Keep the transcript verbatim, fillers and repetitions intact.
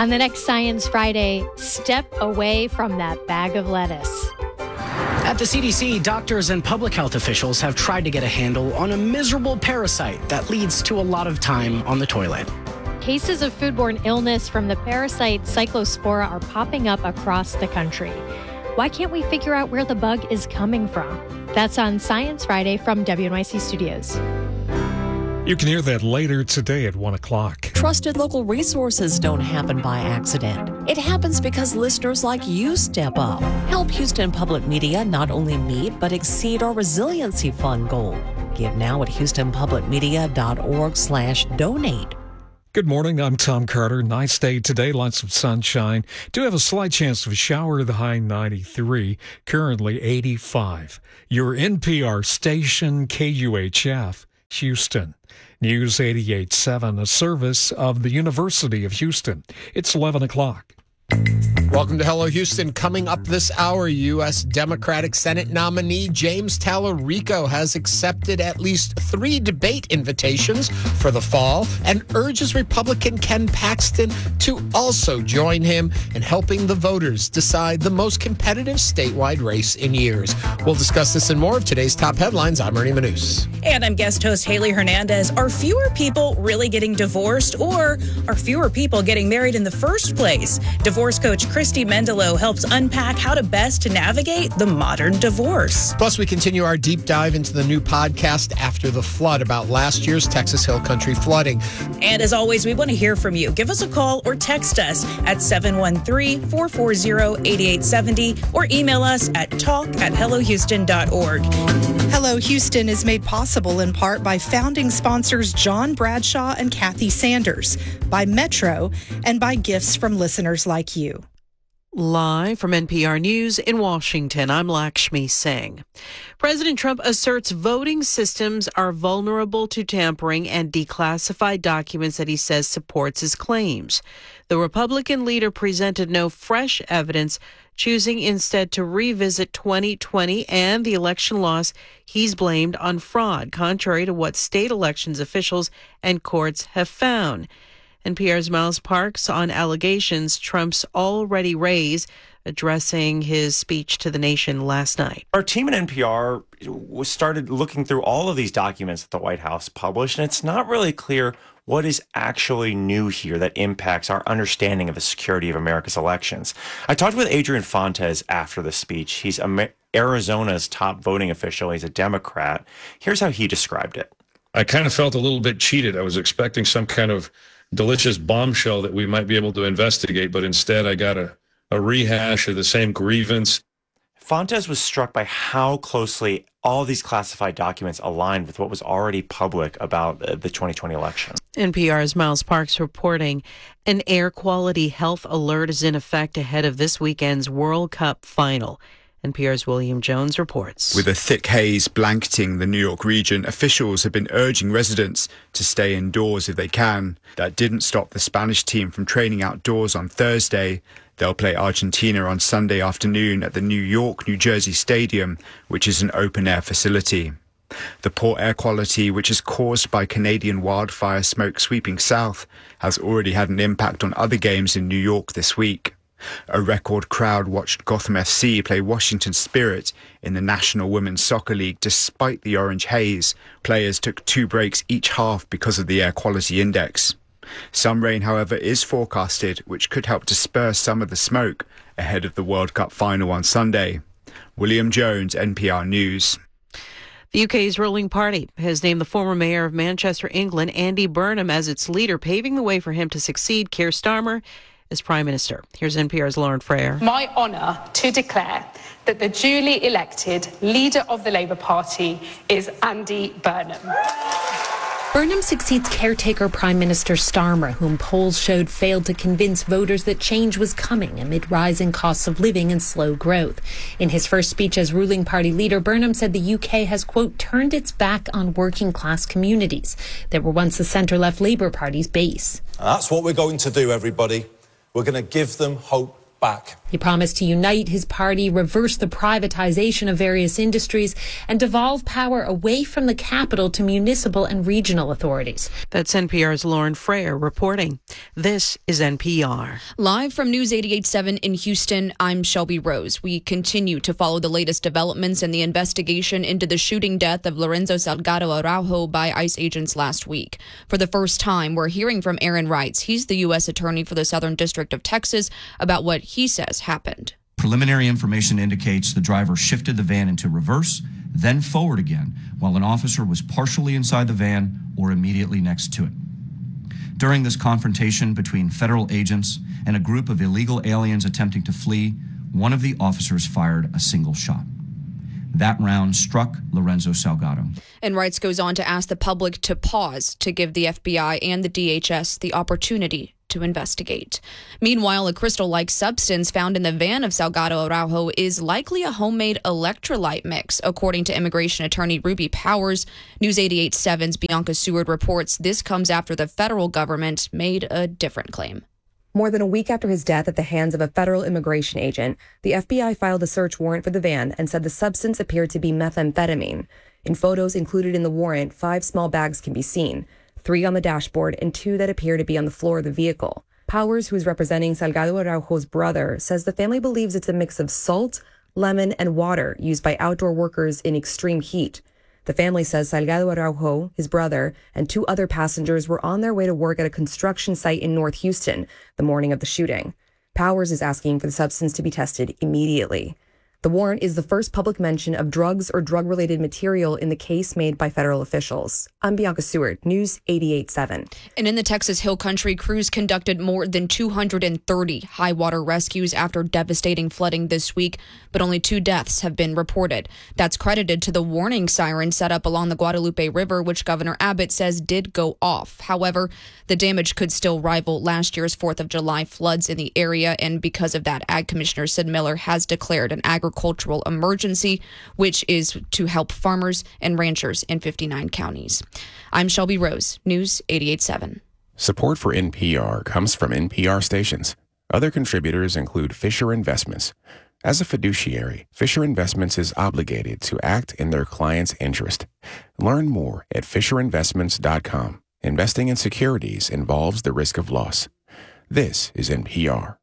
On the next Science Friday, step away from that bag of lettuce. At the C D C, doctors and public health officials have tried to get a handle on a miserable parasite that leads to a lot of time on the toilet. Cases of foodborne illness from the parasite Cyclospora are popping up across the country. Why can't we figure out where the bug is coming from? That's on Science Friday from W N Y C Studios. You can hear that later today at one o'clock. Trusted local resources don't happen by accident. It happens because listeners like you step up. Help Houston Public Media not only meet, but exceed our Resiliency Fund goal. Give now at houstonpublicmedia.org slash donate. Good morning. I'm Tom Carter. Nice day today. Lots of sunshine. Do have a slight chance of a shower. The high ninety-three. Currently eighty-five. Your N P R station, K U H F, Houston. News eighty-eight point seven, a service of the University of Houston. It's eleven o'clock. Welcome to Hello Houston. Coming up this hour, U S Democratic Senate nominee James Tallarico has accepted at least three debate invitations for the fall and urges Republican Ken Paxton to also join him in helping the voters decide the most competitive statewide race in years. We'll discuss this and more of today's top headlines. I'm Ernie Manous. And I'm guest host Haley Hernandez. Are fewer people really getting divorced, or are fewer people getting married in the first place? Divorce coach Christy Mendelo helps unpack how to best navigate the modern divorce. Plus, we continue our deep dive into the new podcast After the Flood about last year's Texas Hill Country flooding. And as always, we want to hear from you. Give us a call or text us at seven one three, four four zero, eight eight seven zero or email us at talk at hello houston dot org. Hello Houston is made possible in part by founding sponsors John Bradshaw and Kathy Sanders, by Metro, and by gifts from listeners like you. Live from N P R News in Washington, I'm Lakshmi Singh. President Trump asserts voting systems are vulnerable to tampering and declassified documents that he says supports his claims. The Republican leader presented no fresh evidence, choosing instead to revisit twenty twenty and the election loss he's blamed on fraud, contrary to what state elections officials and courts have found. N P R's Miles Parks on allegations Trump's already raised, addressing his speech to the nation last night. Our team at N P R started looking through all of these documents that the White House published, and it's not really clear what is actually new here that impacts our understanding of the security of America's elections. I talked with Adrian Fontes after the speech. He's Arizona's top voting official. He's a Democrat. Here's how he described it. I kind of felt a little bit cheated. I was expecting some kind of delicious bombshell that we might be able to investigate, but instead I got a, a rehash of the same grievance. Fontes was struck by how closely all these classified documents aligned with what was already public about the twenty twenty election. N P R's Miles Parks reporting an air quality health alert is in effect ahead of this weekend's World Cup final. N P R's William Jones reports. With a thick haze blanketing the New York region, officials have been urging residents to stay indoors if they can. That didn't stop the Spanish team from training outdoors on Thursday. They'll play Argentina on Sunday afternoon at the New York, New Jersey Stadium, which is an open-air facility. The poor air quality, which is caused by Canadian wildfire smoke sweeping south, has already had an impact on other games in New York this week. A record crowd watched Gotham F C play Washington Spirit in the National Women's Soccer League despite the orange haze. Players took two breaks each half because of the air quality index. Some rain, however, is forecasted, which could help disperse some of the smoke ahead of the World Cup final on Sunday. William Jones, N P R News. The U K's ruling party has named the former mayor of Manchester, England, Andy Burnham, as its leader, paving the way for him to succeed Keir Starmer as Prime Minister. Here's N P R's Lauren Freire. My honour to declare that the duly elected leader of the Labour Party is Andy Burnham. Burnham succeeds caretaker Prime Minister Starmer, whom polls showed failed to convince voters that change was coming amid rising costs of living and slow growth. In his first speech as ruling party leader, Burnham said the U K has, quote, turned its back on working class communities that were once the centre-left Labour Party's base. That's what we're going to do, everybody. We're going to give them hope back. He promised to unite his party, reverse the privatisation of various industries, and devolve power away from the capital to municipal and regional authorities. That's N P R's Lauren Freire reporting. This is N P R. Live from News eighty-eight point seven in Houston, I'm Shelby Rose. We continue to follow the latest developments in the investigation into the shooting death of Lorenzo Salgado Araujo by ICE agents last week. For the first time, we're hearing from Aaron Reitz. He's the U S attorney for the Southern District of Texas about what he says happened. Preliminary information indicates the driver shifted the van into reverse, then forward again, while an officer was partially inside the van or immediately next to it. During this confrontation between federal agents and a group of illegal aliens attempting to flee, one of the officers fired a single shot. That round struck Lorenzo Salgado. And Reitz goes on to ask the public to pause to give the F B I and the D H S the opportunity to investigate. Meanwhile, a crystal-like substance found in the van of Salgado Araujo is likely a homemade electrolyte mix, according to immigration attorney Ruby Powers. News eighty-eight point seven's Bianca Seward reports this comes after the federal government made a different claim. More than a week after his death at the hands of a federal immigration agent, the F B I filed a search warrant for the van and said the substance appeared to be methamphetamine. In photos included in the warrant, five small bags can be seen, three on the dashboard and two that appear to be on the floor of the vehicle. Powers, who is representing Salgado Araujo's brother, says the family believes it's a mix of salt, lemon, and water used by outdoor workers in extreme heat. The family says Salgado Araujo, his brother, and two other passengers were on their way to work at a construction site in North Houston the morning of the shooting. Powers is asking for the substance to be tested immediately. The warrant is the first public mention of drugs or drug-related material in the case made by federal officials. I'm Bianca Seward, News eighty-eight point seven. And in the Texas Hill Country, crews conducted more than two hundred thirty high-water rescues after devastating flooding this week, but only two deaths have been reported. That's credited to the warning siren set up along the Guadalupe River, which Governor Abbott says did go off. However, the damage could still rival last year's fourth of July floods in the area, and because of that, Ag Commissioner Sid Miller has declared an agricultural Agricultural emergency, which is to help farmers and ranchers in fifty-nine counties. I'm Shelby Rose, News eighty-eight point seven. Support for N P R comes from N P R stations. Other contributors include Fisher Investments. As a fiduciary, Fisher Investments is obligated to act in their client's interest. Learn more at fisher investments dot com. Investing in securities involves the risk of loss. This is N P R.